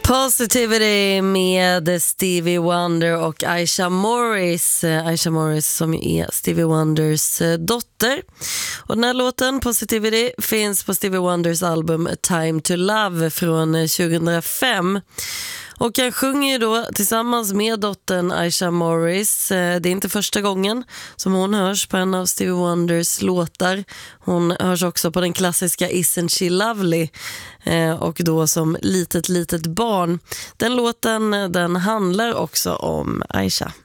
Positivity med Stevie Wonder och Aisha Morris. Aisha Morris som är Stevie Wonders dotter. Och den här låten, Positivity, finns på Stevie Wonders album A Time to Love från 2005. Och han sjunger ju då tillsammans med dottern Aisha Morris. Det är inte första gången som hon hörs på en av Stevie Wonders låtar. Hon hörs också på den klassiska Isn't She Lovely, och då som litet barn. Den låten, den handlar också om Aisha.